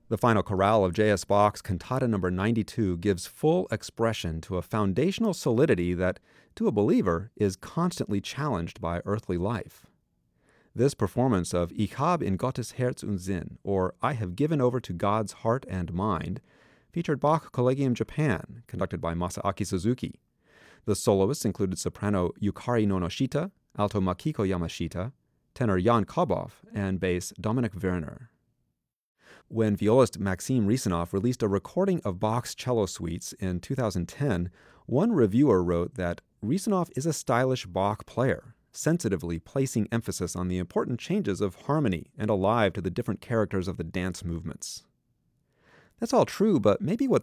The final chorale of J.S. Bach's Cantata No. 92 gives full expression to a foundational solidity that, to a believer, is constantly challenged by earthly life. This performance of Ich hab in Gottes Herz und Sinn, or I have given over to God's heart and mind, featured Bach Collegium Japan, conducted by Masaaki Suzuki. The soloists included soprano Yukari Nonoshita, alto Makiko Yamashita, tenor Jan Kobov, and bass Dominik Werner. When violist Maxim Risanov released a recording of Bach's cello suites in 2010, one reviewer wrote that Risanov is a stylish Bach player, sensitively placing emphasis on the important changes of harmony and alive to the different characters of the dance movements. That's all true, but maybe what's